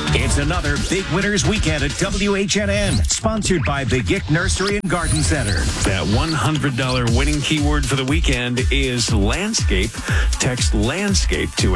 It's another Big Winners Weekend at WHNN, sponsored by Begic Nursery and Garden Center. That $100 winning keyword for the weekend is landscape. Text landscape to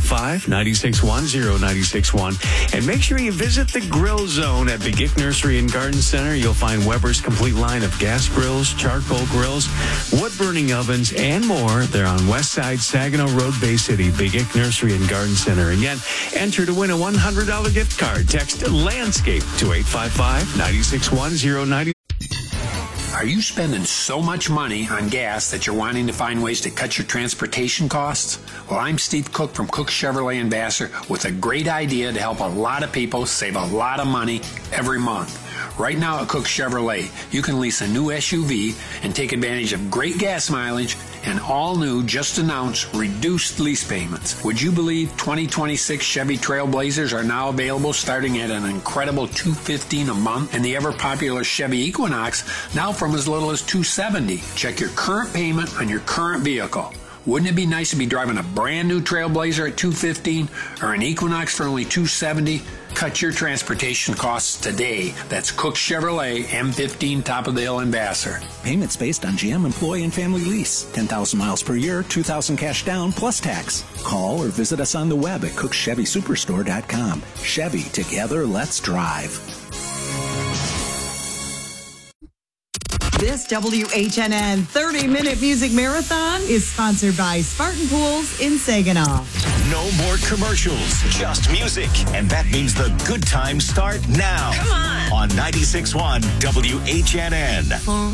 855-961-0961. And make sure you visit the Grill Zone at Begic Nursery and Garden Center. You'll find Weber's complete line of gas grills, charcoal grills, wood-burning ovens, and more. They're on West Side, Saginaw Road, Bay City, Begic Nursery and Garden Center. Again, enter to win a $100 gift card. Text landscape to 855-961-0961. Are you spending so much money on gas that you're wanting to find ways to cut your transportation costs? Well, I'm Steve Cook from Cook Chevrolet in Vassar with a great idea to help a lot of people save a lot of money every month. Right now at Cook Chevrolet, you can lease a new SUV and take advantage of great gas mileage and all new, just announced, reduced lease payments. Would you believe 2026 Chevy Trailblazers are now available starting at an incredible $215 a month, and the ever-popular Chevy Equinox now from as little as $270. Check your current payment on your current vehicle. Wouldn't it be nice to be driving a brand new Trailblazer at $215 or an Equinox for only $270? Cut your transportation costs today. That's Cook Chevrolet, M15, top of the hill in Vassar. Payments based on GM employee and family lease. 10,000 miles per year, $2,000 cash down plus tax. Call or visit us on the web at cookchevysuperstore.com. Chevy, together, let's drive. This WHNN 30-minute music marathon is sponsored by Spartan Pools in Saginaw. No more commercials, just music. And that means the good times start now. Come on. On 96.1 WHNN.